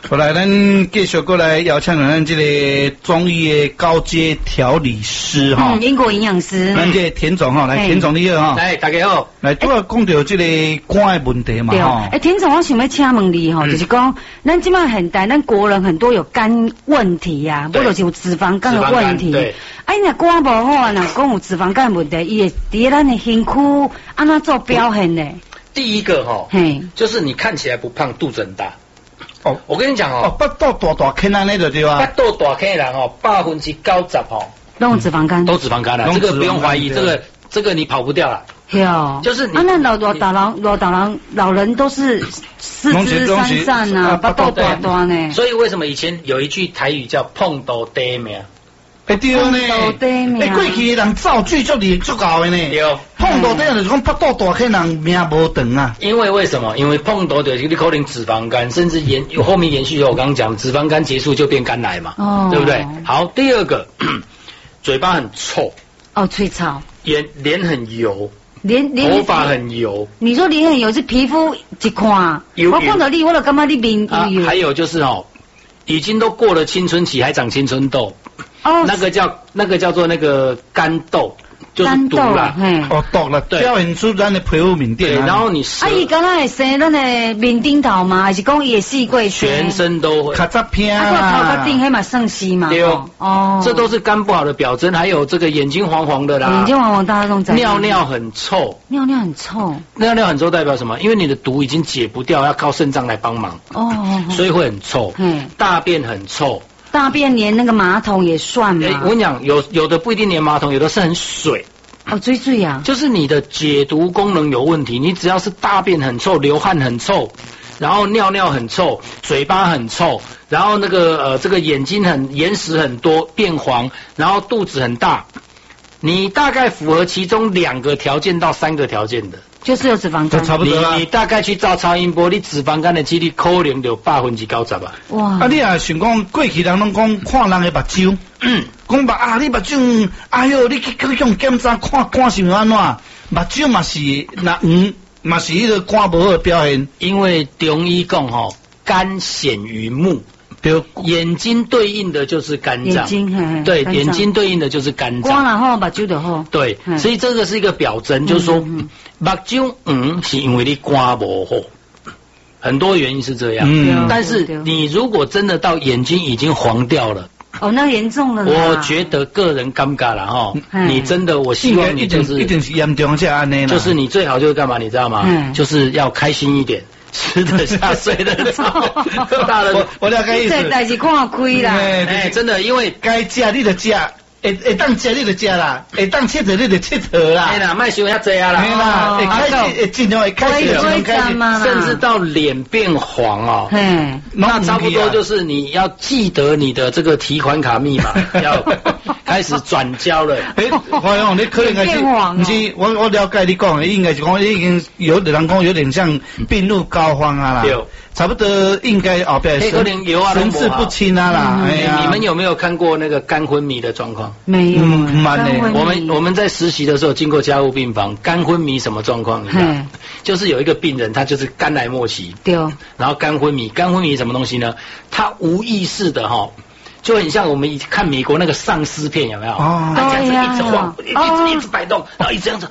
后来咱继续过来邀请咱这个中医的高阶调理师哈， 英国营养师， 咱这田总哈，来田总你好哈， 来大家好， 来主要讲到这个肝的问题嘛哈。 田总，我想要请问你哈，就是讲咱今麦现代咱国人很多有肝问题呀，或者是有脂肪肝的问题。 对。 那肝不好啊，若讲有脂肪肝问题，伊会伫咱的身躯安怎做表现呢？ 第一个哈，就是你看起来不胖，肚子很大。哦，我跟你讲哦， 腹肚大坑安尼就对啊。 腹肚大坑的人哦，90%哦， 都有脂肪肝， 都脂肪肝了，这个不用怀疑，这个你跑不掉了。 有， 就是你那老人都是四肢三散啊，腹肚大大呢。 所以为什么以前有一句台语叫碰到爹命？ 对呢，过去的人造句足够的呢。 对， 碰到这样就是讲腹肚大坑人命无长啊。 因为什么？因为碰到就是你可能脂肪肝，甚至后面延续我刚刚讲，脂肪肝结束就变肝癌嘛，对不对？好，第二个，嘴巴很臭。 哦，吹草。 脸很油。头发很油。你说脸很油是皮肤一看，我看到你，我就感觉你面油。 还有就是已经都过了青春期，还长青春痘。哦，那个叫做那个肝痘，就是毒啦。 毒了，表现出咱的皮肤缅甸。 对，然后你伊敢若会生咱的面顶头吗？还是讲伊会四过全身都会。 卡扎片啊，头壳顶迄嘛算是嘛。 对哦，这都是肝不好的表征。还有这个眼睛黄黄的啦， 眼睛黄黄大家都知道。 尿尿很臭。 尿尿很臭代表什么？因为你的毒已经解不掉，要靠肾脏来帮忙。所以会很臭。大便很臭。 大便连那个马桶也算吗？ 我跟你讲，有的不一定连马桶，有的是很水。 水啊！ 就是你的解毒功能有问题。你只要是大便很臭、流汗很臭，然后尿尿很臭、嘴巴很臭，然后那个这个眼睛眼屎很多变黄，然后肚子很大，你大概符合其中2个条件到3个条件的。 就是有脂肪肝， 差不多你大概去照超音波，你脂肪肝的几率可能就90%啊！ 哇！ 你也想讲过去人拢讲看人的目睭，讲你目睭，哎哟，你去用检查看是安怎？目睭嘛是嘛是迄个肝不好的表现。 因为中医讲肝显于目。眼睛对应的就是肝脏，对，眼睛对应的就是肝脏。 肝然后目睭就好。 对，所以这个是一个表征，就是说目睭是因为你肝不好，很多原因是这样。但是你如果真的到眼睛已经黄掉了， 那严重了。 我觉得个人尴尬了你真的，我希望你就是一定是严重才安尼啦。 就是你最好就是干嘛，你知道吗？就是要开心一点。吃得下睡得着，大人我了解意思。 这代志看开啦， 真的，因为该吃你就吃，会当吃你就吃啦，会当切佗你就切佗啦。 哎啦，卖想遐济啊啦。 嘿啦，会开始尽量会开始， 甚至到脸变黄那差不多就是你要记得你的这个提款卡密码，要开始转交了。 华勇，你可能是，不是我了解你讲的，应该是讲已经有的人讲有点像病入膏肓啊啦。差不多应该后边神志不清啊啦。 你们有没有看过那个肝昏迷的状况？ 没有。 我们在实习的时候经过加护病房，肝昏迷什么状况？就是有一个病人，他就是肝癌末期，然后肝昏迷什么东西呢？他无意识的就很像我们看美国那个丧尸片，有没有？他这样子一直晃，一直摆动，然后一直这样子，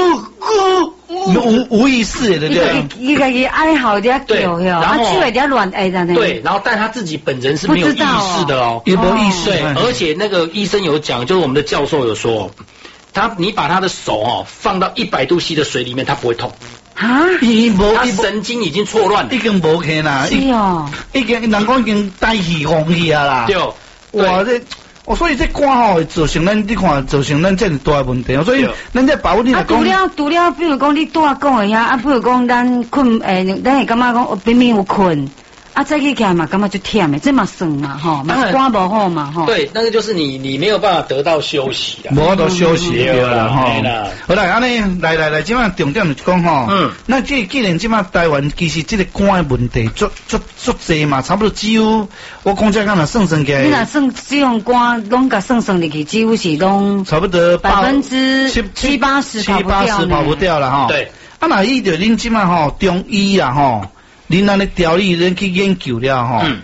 无意识的，对不对？ 一个哀嚎的叫，然后手会在乱哀的。 对，然后但他自己本人是没有意识的有没有意识？ 而且那个医生有讲，就是我们的教授有说，你把他的手放到100度 C 的水里面，他不会痛。他神经已经错乱， 已经无去啦。 是已经人讲已经呆气忘去啊啦。 对。 哇，所以这肝会造成咱，你看造成咱这么大问题。所以咱这保你来讲。 除了，比如讲你拄仔讲的遐，比如讲咱困，咱会感觉讲明明有困。再去看嘛，感觉就忝的，这嘛算嘛嘛肝不好嘛对，那个就是你没有办法得到休息的， 无得休息对啦好啦，安尼来，今晚重点就讲那既然今晚台湾其实这个肝的问题足济嘛，差不多只有我讲这敢若算起来， 你若算这种肝拢甲算入去，几乎是拢差不多 70-80% 跑不掉了对， 那依着恁今晚中医啊恁安尼调理，恁去研究了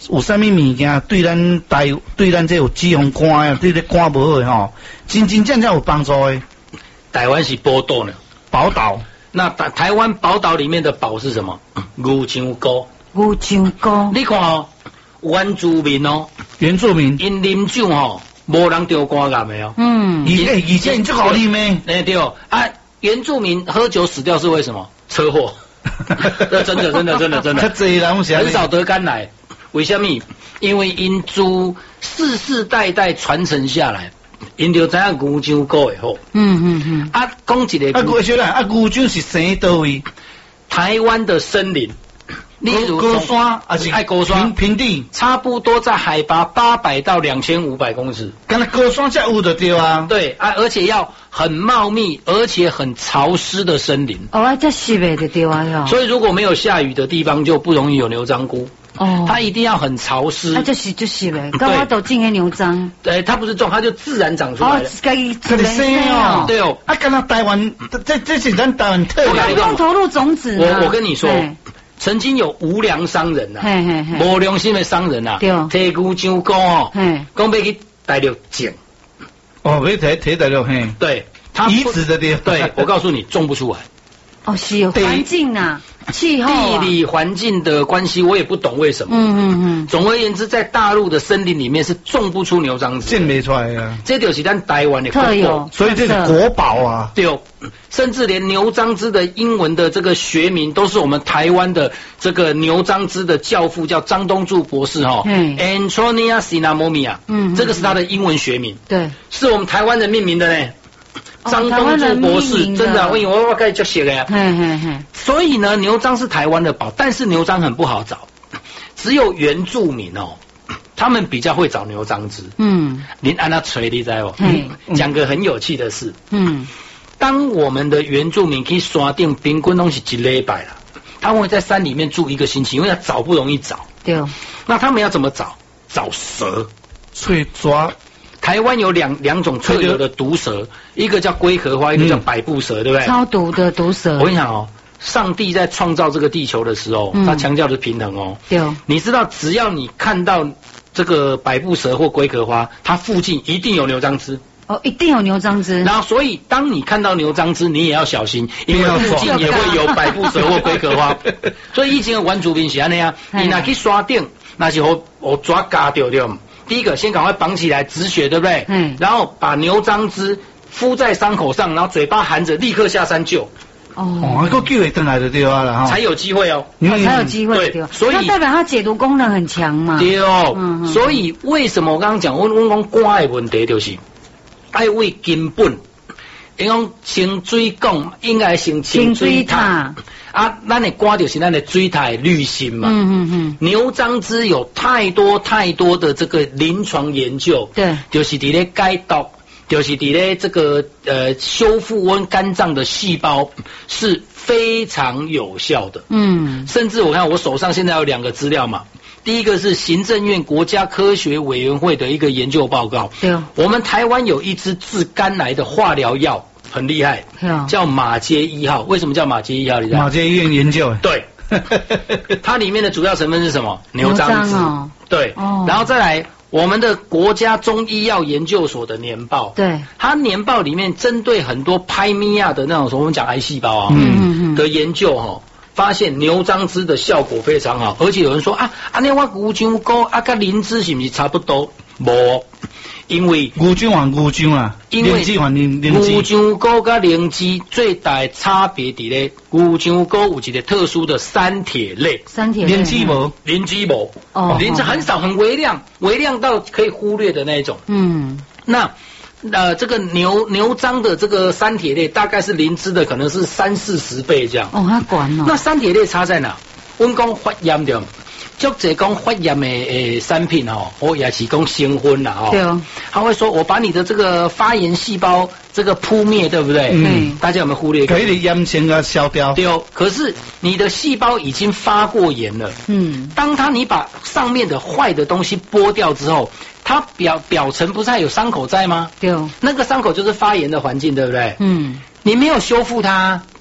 有啥物物件对咱这有脂肪肝啊，对这肝无好吼，真正有帮助的。 台湾是宝岛呢， 宝岛。 那台湾宝岛里面的宝是什么？牛樟菇。 牛樟菇。 你看哦，原住民哦， 原住民因啉酒吼，无人得肝癌的哦。 以前就好啉咩？ 哎对哦，啊，原住民喝酒死掉是为什么？车祸。真的，很少得肝癌。为什么？因为因祖世世代代传承下来，因就知影牛樟菇会好。啊，讲一个。 牛樟是生倒位？ 台湾的森林。例如高山还是爱高山平地， 差不多在海拔800到2500公尺。 刚才高山才有的对啊。 对啊，而且要很茂密，而且很潮湿的森林。 哦，这湿的就对啊哟。 所以如果没有下雨的地方，就不容易有牛樟菇。哦，它一定要很潮湿。 啊，就是嘞，刚刚都种的牛樟。 对，它不是种，它就自然长出来的。 自己生哦。 对哦。 啊，刚刚台湾，这是咱台湾特有。 我刚投入种子。 我跟你说。曾经有无良商人呐，无良心的商人呐，提牛樟菇哦，讲要去大陆种， 哦，要提大陆嘿， 对， 他移植的对，我告诉你，种不出来。 哦，是环境啊，气候、 地理环境的关系，我也不懂为什么。总而言之，在大陆的森林里面是种不出牛樟芝， 种不出来啊。 这就是咱台湾的特有， 所以这是国宝啊。 对哦，甚至连牛樟芝的英文的这个学名都是我们台湾的这个牛樟芝的教父，叫张东柱博士哈。Antonia cinnamomea， 这个是他的英文学名。 对， 是我们台湾人命名的呢。张东柱博士真的，我该就写了呀。所以呢，牛樟是台湾的宝，但是牛樟很不好找，只有原住民哦，他们比较会找牛樟芝。您按他锤，你知道不？讲个很有趣的事。当我们的原住民去山顶，平均都是1礼拜了，他们会在山里面住1个星期，因为他找不容易找。 对。 那他们要怎么找？找蛇， 去抓。 台湾有两种特有的毒蛇，一个叫龟壳花，一个叫百步蛇，对不对？ 超毒的毒蛇。 我跟你讲哦，上帝在创造这个地球的时候，他强调的平衡哦。 对。 你知道，只要你看到这个百步蛇或龟壳花，它附近一定有牛樟芝。 哦，一定有牛樟芝。 然后，所以当你看到牛樟芝，你也要小心，因为附近也会有百步蛇或龟壳花。所以以前的原住民是安尼啊，你拿去山顶，那是我抓嘎掉掉。第一个，先赶快绑起来止血，对不对？然后把牛樟芝敷在伤口上，然后嘴巴含着，立刻下山救。 哦，个救会回来的对啊啦， 才有机会哦， 才有机会对。所以那代表它解毒功能很强嘛。 对哦，所以为什么我刚刚讲，我讲肝的问题就是爱为根本。因讲清水讲，应该先清水塔啊，咱的肝就是咱的水塔的滤芯嘛。牛樟芝有太多的这个临床研究， 对， 就是伫咧解毒，就是伫咧这个修复我们肝脏的细胞是非常有效的。甚至我看我手上现在有2个资料嘛。第一个是行政院国家科学委员会的一个研究报告， 对， 我们台湾有一支治肝癌的化疗药很厉害，叫马偕1号。为什么叫马偕1号？你知道？ 马偕医院研究。 对，它里面的主要成分是什么？牛樟芝。对，然后再来我们的国家中医药研究所的年报， 对， 它年报里面针对很多拍米亚的那种我们讲癌细胞啊的研究哈。发现牛樟芝的效果非常好，而且有人说啊，那我牛樟菇啊跟灵芝是不是差不多？无，因为牛樟还牛樟啊， 因为牛樟菇跟灵芝最大的差别伫咧，牛樟菇有一个特殊的三铁类， 灵芝无， 灵芝无，灵芝很少，很微量，微量到可以忽略的那一种。那这个牛樟的这个三铁类大概是灵芝的可能是30-40倍这样。 它管哦。 那三铁类差在哪？我讲发炎的，就这讲发炎的产品哦，我也是讲新婚啦哦。 对哦。 他会说我把你的这个发炎细胞这个扑灭，对不对？大家有没有忽略？ 可以炎症啊消掉。 对哦。可是你的细胞已经发过炎了。当你把上面的坏的东西剥掉之后。它表层不是还有伤口在吗？ 对， 那个伤口就是发炎的环境，对不对？你没有修复它，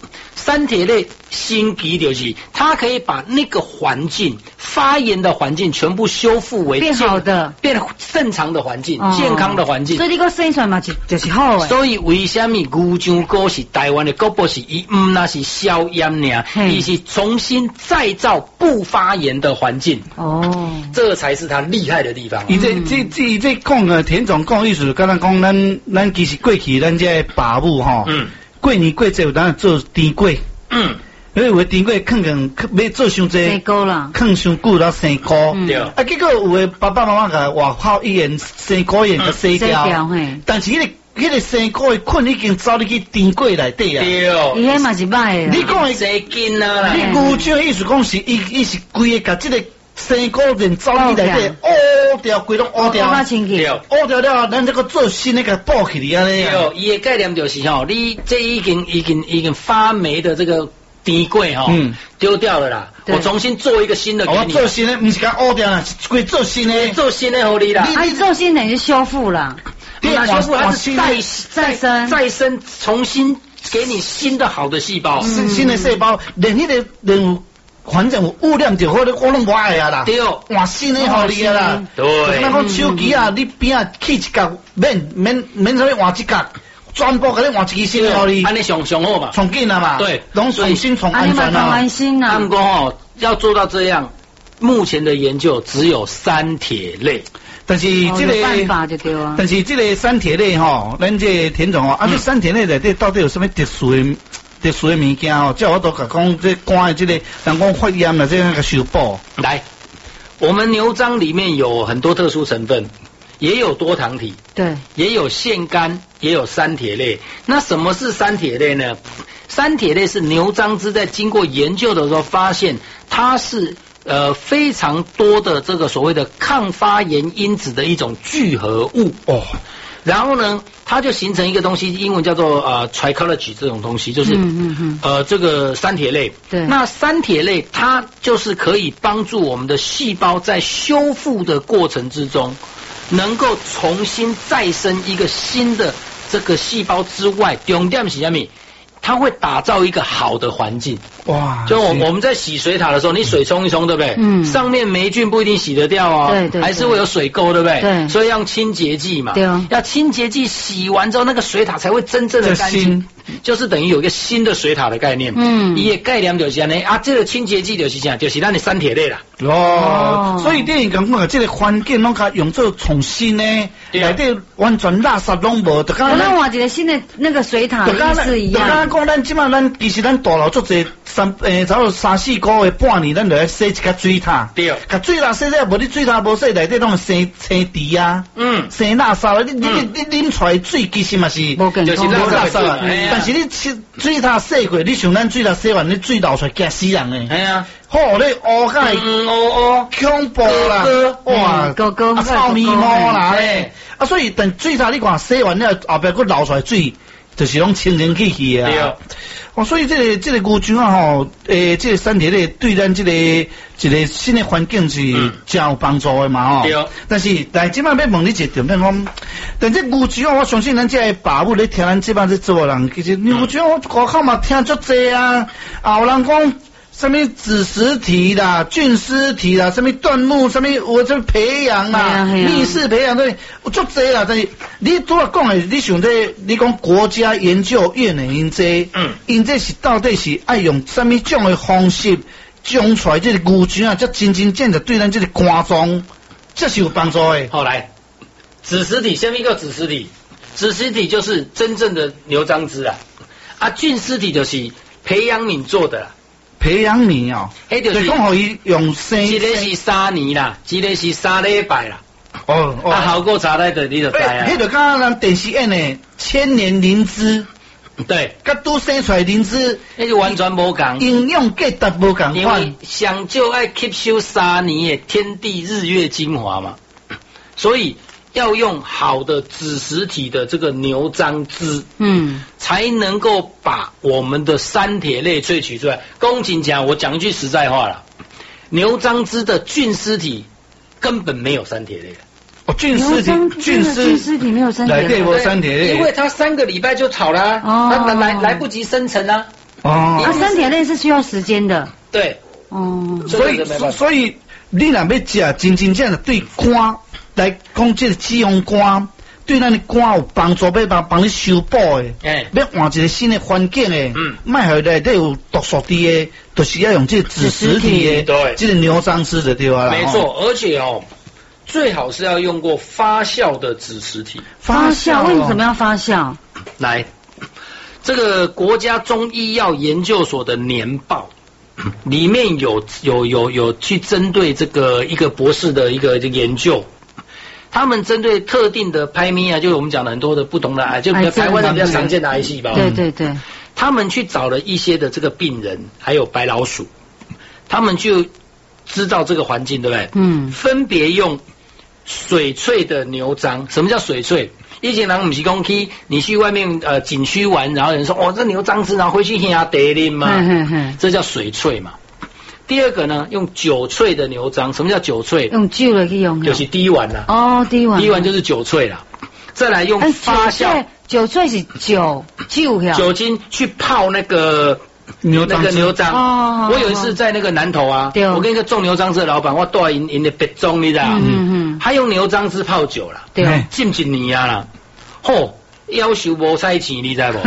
三铁类新奇就是它可以把那个环境发炎的环境全部修复为变好的， 变正常的环境，健康的环境。 所以你个生出来嘛就是好诶。 所以为什么牛樟菇是台湾的国宝是伊唔那是消炎呢？伊是重新再造不发炎的环境。哦，这才是它厉害的地方。 伊这讲啊，田总讲意思，刚才讲咱其实过去咱这爸母吼，过年过节有当做甜粿，因为甜粿坑要做伤济， 生糕啦， 坑伤久了生糕， 对， 啊结果有的爸爸妈妈甲外口医院生糕院甲洗掉，但是迄个生糕的菌已经走入去甜粿内底啊， 对， 伊迄嘛是歹的， 你讲的生筋啊， 你牛樟意思讲是伊是规个甲这个生糕链走入去内底，乌掉规拢乌掉，乌掉了，咱这个做新的甲补起嚟安尼啊， 伊的概念就是吼，你这已经发霉的这个甜粿吼，丢掉了啦，我重新做一个新的给你。 我做新的，不是讲乌掉啦，是归做新的， 做新的给你啦。 你做新的是修复啦， 修复它是再生，重新给你新的好的细胞， 新的细胞，连迄个连。反正有污染就好，我拢无爱啊啦。 对， 换新的互你啊啦。 对。 那讲手机啊，你边啊起一角，免什么换一角，全部给你换一支新的互你。 安尼上好嘛， 重建了嘛。 对， 拢重新重安全啊。安心啊。 他们讲哦，要做到这样，目前的研究只有三铁类。 但是这个办法就对啊。 但是这个三铁类吼，咱这田总哦，这三铁类内底到底有什么特殊的物件哦？叫我都讲这肝的这个，人讲发炎了，这样个修补。 来，我们牛樟里面有很多特殊成分，也有多糖体， 对， 也有腺苷，也有三铁类。那什么是三铁类呢？三铁类是牛樟芝在经过研究的时候发现，它是非常多的这个所谓的抗发炎因子的一种聚合物哦。然后呢，它就形成一个东西，英文叫做trichology 这种东西，就是这个三铁类。 对。 那三铁类它就是可以帮助我们的细胞在修复的过程之中，能够重新再生一个新的这个细胞之外，重点是什么？它会打造一个好的环境。哇！就我们在洗水塔的时候，你水冲一冲，对不对？上面霉菌不一定洗得掉哦，对，还是会有水垢，对不对？对。所以要清洁剂嘛。对哦。要清洁剂洗完之后，那个水塔才会真正的干净。就是等于有一个新的水塔的概念。伊的概念就是这样呢啊，这个清洁剂就是这样，就是咱的三铁类啦。 哦。所以电影讲讲这个环境拢甲用做重新呢，内底完全垃圾拢无，就讲。 咱换一个新的那个水塔意思一样。 讲咱即马其实咱大楼做者差不多3-4个月半年，咱就来洗一个水塔。对。甲水塔洗无你水塔无洗，内底拢生池啊。生垃圾啊！你啉出来水其实嘛是就是垃圾啊。但是你水塔洗过，你像咱水塔洗完，你水流出来惊死人诶。系啊。好，你乌甲恐怖啦！哇，臭咪毛啦咧！所以等水塔你看洗完了后壁佫流出来水。就是拢清清气气啊！所以这个牛樟啊吼，这个三铁类对咱这个一个新的环境是真有帮助的嘛吼。但是即摆要问你一个重点讲，但这牛樟我相信咱这爸母咧听咱这摆在做人，其实牛樟我外口嘛听足济啊，有人讲。什么子实体啦、菌丝体啦、什么椴木、什么我这培养啦、密室培养对，足济啦。但是你拄仔讲的，你想这你讲国家研究院的因这，因这是到底是爱用什么种的方式种出来这个牛樟啊，才真正的对咱这个肝脏，这是有帮助的。 好来，子实体，什么叫子实体？子实体就是真正的牛樟芝啊，菌丝体就是培养皿做的啦。 培养皿哦，就是讲可以用生， 一个是3年啦，一个是3礼拜啦。效果差在的你就知啊。 迄就刚咱电视演的千年灵芝， 对， 甲拄生出来灵芝， 那就完全无共， 营养价值无共款。 因为上少爱吸收3年的天地日月精华嘛，所以。要用好的子实体的这个牛樟芝，才能够把我们的三铁类萃取出来。公瑾讲，我讲一句实在话了，牛樟芝的菌丝体根本没有三铁类的。 菌丝体没有三铁类， 没有三铁类， 因为它3个礼拜就炒了，它来不及生成啊。 哦， 三铁类是需要时间的。 对。 哦。 所以你若要食真正的对肝来讲，这个脂肪肝对咱的肝有帮助，要帮你修补的。要换一个新的环境的。卖回来都有毒素的，就是要用这个子实体的。 对。 这个牛樟芝的对吧？ 没错，而且最好是要用过发酵的子实体。 发酵？为什么要发酵？ 来，这个国家中医药研究所的年报里面有去针对这个一个博士的一个研究，他们针对特定的拍咪啊，就是我们讲的很多的不同的癌，就台湾比较常见的癌细胞。 对对对。 他们去找了一些的这个病人，还有白老鼠，他们就知道这个环境，对不对？分别用水萃的牛樟。什么叫水萃？以前人不是讲去你去外面景区玩，然后有人说这牛樟芝，然后回去下得啉嘛，这叫水萃嘛。第二个呢，用酒萃的牛樟。什么叫酒萃？ 用酒来去用， 就是低丸啦。 低丸。 低丸就是酒萃啦。再来用发酵， 酒萃是酒精去泡那个牛樟。我有一次在那个南投啊，我跟一个种牛樟芝的老板，我带因的别种，你知道？他用牛樟芝泡酒啦，浸一年啊啦，夭寿无使钱，你知无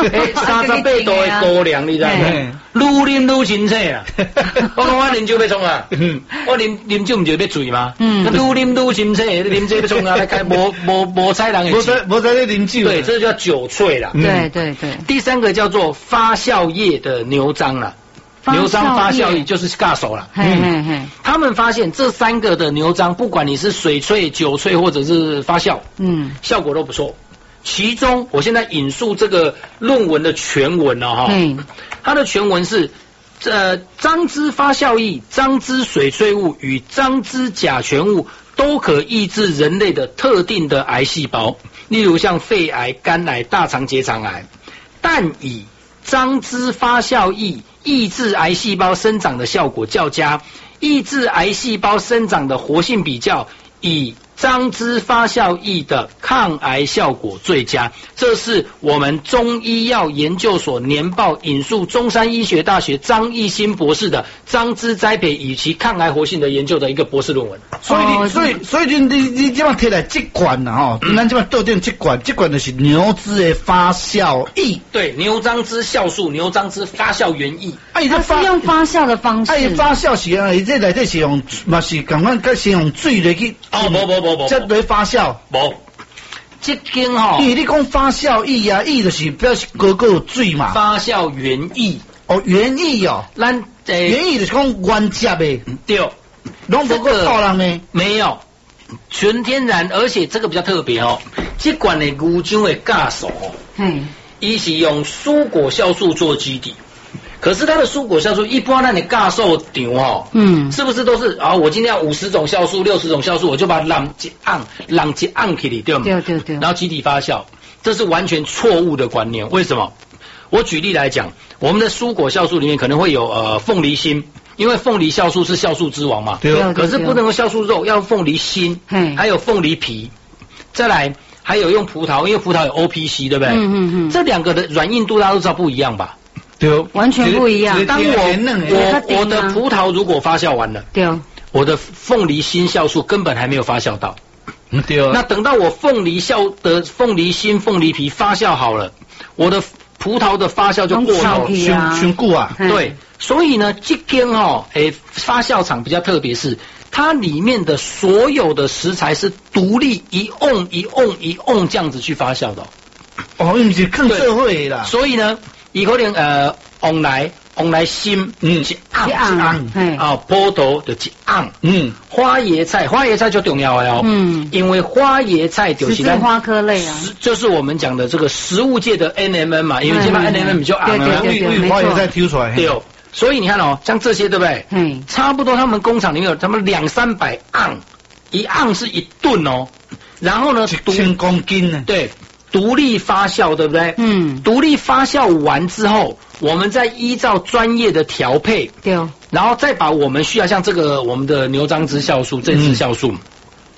？38度的高粱，你知无？愈啉愈清醒啊！我讲我啉酒要创啊，我啉酒唔就要醉吗？愈啉愈清醒，啉酒要创啊！来无采人的酒， 无在啉酒。 对，这叫酒萃啦。 对对对。 第三个叫做发酵液的牛樟啦。牛樟发酵液就是尬手了。他们发现这三个的牛樟，不管你是水萃、酒萃或者是发酵，效果都不错。其中，我现在引述这个论文的全文了它的全文是樟芝发酵液、樟芝水萃物与樟芝甲醛物都可抑制人类的特定的癌细胞，例如像肺癌、肝癌、大肠结肠癌，但以樟芝发酵液抑制癌细胞生长的效果较佳，抑制癌细胞生长的活性比较以樟芝发酵液的抗癌效果最佳。这是我们中医药研究所年报引述中山医学大学张义新博士的樟芝栽培与其抗癌活性的研究的一个博士论文。 所以你这样摕来这罐啊咱这边倒定这罐就是牛脂的发酵液。 对，牛樟芝酵素、牛樟芝发酵原液。 它是用发酵的方式。 发酵是啊，这内底是用嘛是共款甲是用水来去。 无， 这来发酵无，这间因为你讲发酵液啊，液就是表示个有水嘛。 发酵原液原液咱原液就是讲原汁的， 对， 拢无个泡人呢， 没有，纯天然，而且这个比较特别这款的牛樟的酵素伊是用蔬果酵素做基底。可是它的蔬果酵素一般，那你酵素场是不是都是我今天要50种酵素、60种酵素，我就把它让一按起来，对吗？对。然后集体发酵，这是完全错误的观念。为什么？我举例来讲，我们的蔬果酵素里面可能会有凤梨心，因为凤梨酵素是酵素之王嘛。对。可是不能用酵素肉，要凤梨心，还有凤梨皮，再来还有用葡萄，因为葡萄有 OPC， 对不对？这两个的软硬度大家都知道不一样吧？ 对， 完全不一样。 当我的葡萄如果发酵完了，对，我的凤梨心酵素根本还没有发酵到，对。那等到我凤梨心、凤梨皮发酵好了，我的葡萄的发酵就过了， 全固啊。 对，所以呢，这间发酵厂比较特别，是它里面的所有的食材是独立一瓮这样子去发酵的。 你是更社会啦。 所以呢。伊可能往来心一盎葡萄就一盎花椰菜就重要了因为花椰菜就是花科类啊， 就是我们讲的这个食物界的 NMN 嘛，因为现在 NMN 比较昂啊， 花椰菜挑出来， 对，所以你看像这些对不对？差不多他们工厂里面有他们200-300盎，一盎是1吨然后呢 1000公斤呢， 对。独立发酵，对不对？独立发酵完之后，我们再依照专业的调配，对，然后再把我们需要像这个我们的牛樟芝酵素、这支酵素，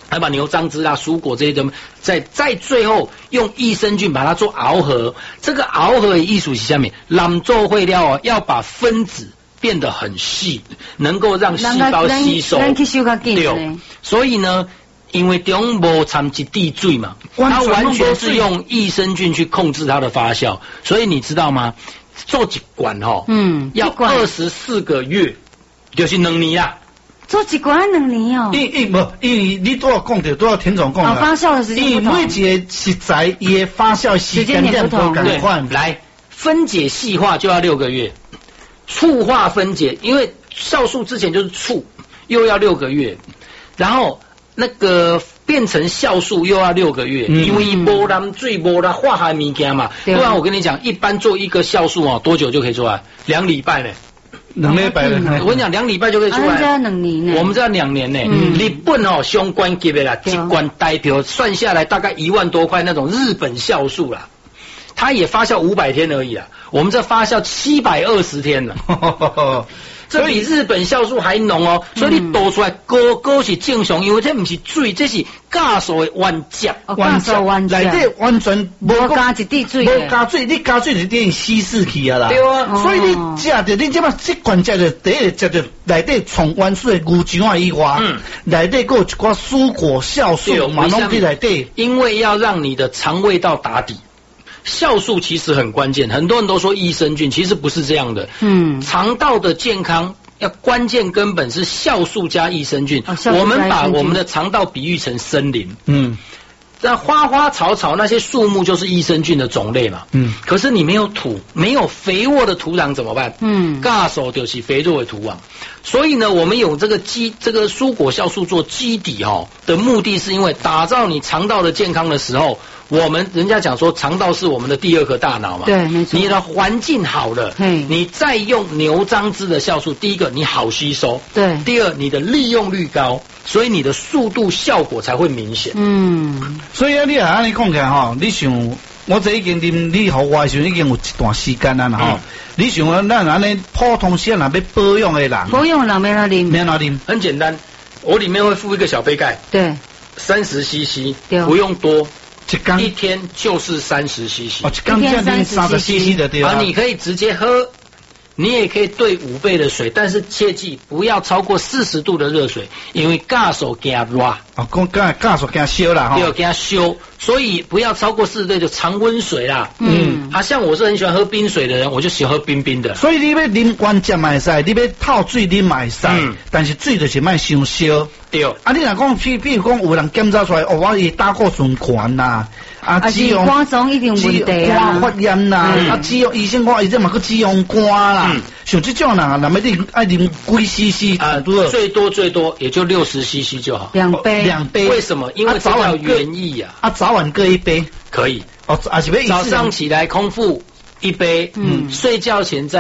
还把牛樟汁啊、蔬果这些东西，在最后用益生菌把它做熬合。这个熬合的艺术是下面，làm做会料哦，要把分子变得很细，能够让细胞吸收。对，所以呢，因为中无掺一滴水嘛，它完全是用益生菌去控制它的发酵，所以你知道吗？做一罐哦，要24个月，就是2年啦。 做一罐2年哦。 因为你都要讲的，都要田总讲的。 发酵的时间不同。 因为每一个食材伊的发酵时间点不同款。 来分解细化就要6个月，醋化分解，因为酵素之前就是醋，又要6个月，然后那个变成酵素又要6个月，因为无染水无啦化学物件嘛。不然我跟你讲，一般做一个酵素哦，多久就可以出来？2礼拜呢。 2礼拜呢？ 我跟你讲，2礼拜就可以出来。 我们这要2年呢。 我们这要2年呢。日本哦，相关级的啦，一罐代表算下来大概1万多块那种日本酵素啦，它也发酵500天而已啦。我们这发酵720天了。这比日本酵素还浓哦，所以你倒出来高是正常，因为这不是水，这是酵素的原汁， 内底完全无加一滴水， 无加水，你加水就等于稀释去啊啦。 对啊， 所以你食着，你这么这罐食着，第一食着内底从原始的牛肠啊以外，内底还有一寡蔬果酵素嘛拢在内底， 因为要让你的肠胃道打底。酵素其实很关键，很多人都说益生菌，其实不是这样的。肠道的健康要关键根本是酵素加益生菌。我们把我们的肠道比喻成森林。那花花草草那些树木就是益生菌的种类嘛。可是你没有土，没有肥沃的土壤怎么办？酵素就是肥沃的土壤。所以呢，我们有这个蔬果酵素做基底的目的是因为打造你肠道的健康的时候。人家讲说肠道是我们的第2颗大脑嘛， 对，没错。 你的环境好了，你再用牛樟汁的酵素，第一个你好吸收， 对， 第二你的利用率高，所以你的速度效果才会明显。 所以啊，你安尼讲起来吼，你想我这已经啉你互我的时候已经有一段时间啦吼，你想咱安尼普通时若要保养的人， 保养的人免哪啉？ 免哪啉？ 很简单，我里面会附一个小杯盖， 对 ，30 cc， 不用多。一天就是30 cc， 一天30 cc 的对吧？ 你可以直接喝，你也可以兑5倍的水，但是切记不要超过40度的热水，因为酵素给它热。 酵素给它烧啦， 对，给它烧，所以不要超过40度就常温水啦。像我是很喜欢喝冰水的人，我就喜欢喝冰冰的。 所以你要啉原汁嘛会使，你要泡水啉嘛会使，但是水就是莫伤烧。 对， 你若讲譬如讲有人检查出来，我胆固醇悬呐， 脂肪酸一定问题啊，发炎呐，脂肪医生讲伊这嘛个脂肪肝啦，像这种人啊，那么你爱啉几 cc 最多也就60 cc 就好 ，2杯。 为什么？因为早晚原意啊， 早晚各1杯可以。 是早上起来空腹1杯，睡觉前再